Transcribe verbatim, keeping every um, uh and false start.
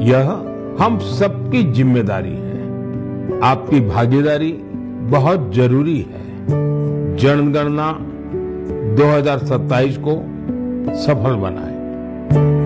यह हम सबकी जिम्मेदारी है। आपकी भागीदारी बहुत जरूरी है। जनगणना दो हज़ार सत्ताईस को सफल बनाएं।